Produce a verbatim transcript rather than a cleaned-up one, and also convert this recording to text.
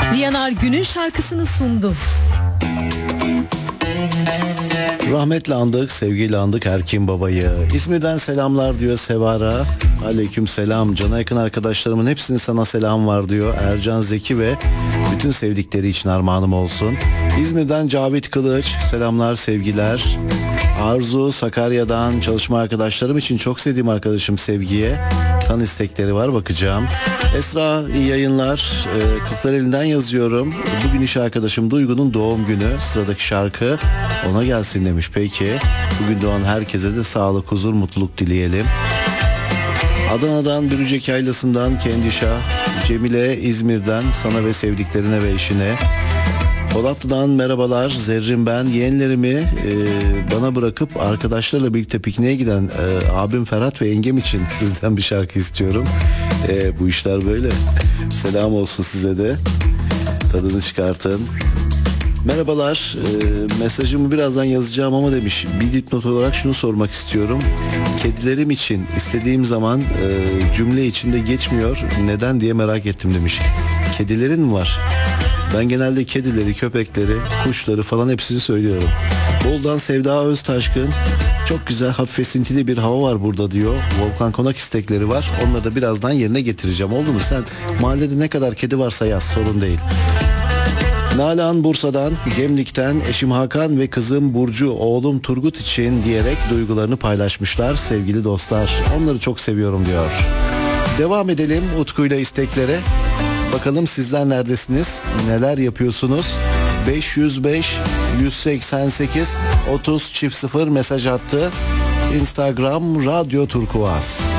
Diyanar günün şarkısını sundu. Rahmetle andık, sevgiyle andık Erkin Baba'yı. İzmir'den selamlar diyor Sevara. Aleyküm selam. Cana yakın arkadaşlarımın hepsinin sana selam var diyor Ercan Zeki ve bütün sevdikleri için armağanım olsun. İzmir'den Cavit Kılıç. Selamlar, sevgiler. Arzu Sakarya'dan çalışma arkadaşlarım için çok sevdiğim arkadaşım Sevgi'ye tan istekleri var, bakacağım. Esra iyi yayınlar. Ee, Kırklareli'nden yazıyorum. Bugün iş arkadaşım Duygu'nun doğum günü. Sıradaki şarkı ona gelsin demiş. Peki. Bugün doğan herkese de sağlık, huzur, mutluluk dileyelim. Adana'dan Bürücek Yaylası'ndan Kendişah. Cemile İzmir'den sana ve sevdiklerine ve eşine. Polatlı'dan merhabalar, Zerrin ben. Yeğenlerimi e, bana bırakıp arkadaşlarla birlikte pikniğe giden e, abim Ferhat ve yengem için sizden bir şarkı istiyorum. E, bu işler böyle. Selam olsun size de. Tadını çıkartın. Merhabalar, e, mesajımı birazdan yazacağım ama demiş, bir dipnot olarak şunu sormak istiyorum. Kedilerim için istediğim zaman e, cümle içinde geçmiyor, neden diye merak ettim demiş. Kedilerin mi var? Ben genelde kedileri, köpekleri, kuşları falan hepsini söylüyorum. Boldan Sevda Öztaşkın. Çok güzel, hafif esintili bir hava var burada diyor. Volkan Konak istekleri var. Onları da birazdan yerine getireceğim. Oldu mu? Sen mahallede ne kadar kedi varsa yaz, sorun değil. Nalan Bursa'dan, Gemlik'ten eşim Hakan ve kızım Burcu, oğlum Turgut için diyerek duygularını paylaşmışlar sevgili dostlar. Onları çok seviyorum diyor. Devam edelim Utku'yla isteklere. Bakalım sizler neredesiniz? Neler yapıyorsunuz? beş yüz beş yüz seksen sekiz otuz çift sıfır mesaj attı. Instagram Radyo Turkuaz.